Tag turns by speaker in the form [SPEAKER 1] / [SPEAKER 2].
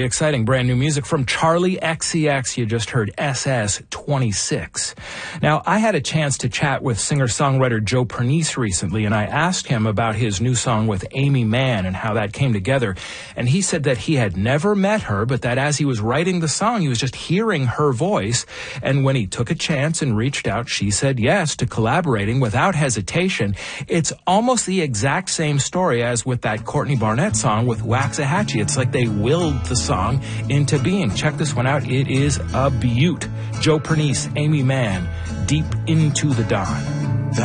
[SPEAKER 1] very exciting brand new music from Charlie XCX. You just heard SS26. Now, I had a chance to chat with singer-songwriter Joe Pernice recently, and I asked him about his new song with Aimee Mann and how that came together. And he said that he had never met her, but that as he was writing the song, he was just hearing her voice. And when he took a chance and reached out, she said yes to collaborating without hesitation. It's almost the exact same story as with that Courtney Barnett song with Waxahachie. It's like they willed the song into being. Check this one out. It is a beaut. Joe Pernice, Aimee Mann, Deep Into the Dawn.